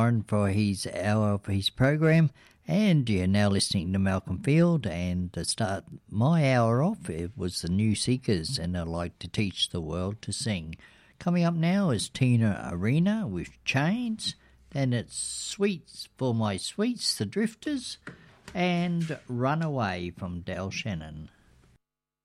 Warren for his hour of his program, and you're now listening to Malcolm Field. And to start my hour off, it was the New Seekers, and I'd like to teach the world to sing. Coming up now is Tina Arena with Chains, then it's Sweets for My Sweets, the Drifters, and Runaway from Del Shannon.